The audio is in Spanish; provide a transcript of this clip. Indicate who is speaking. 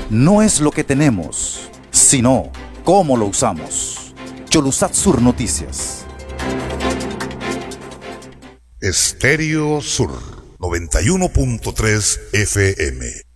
Speaker 1: no es lo que tenemos, sino cómo lo usamos. Cholusac Sur Noticias.
Speaker 2: Estéreo Sur 91.3 FM.